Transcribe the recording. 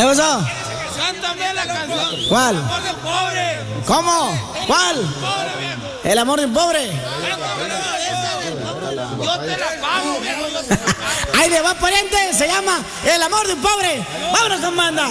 pasó? Cántame la canción. ¿Cuál? El amor de un pobre. ¿Cómo? ¿Cuál? Pobre, viejo. El amor de un pobre. Yo te la pago, viejo. Ahí le va, pariente, se llama El amor de un pobre. Vámonos con banda.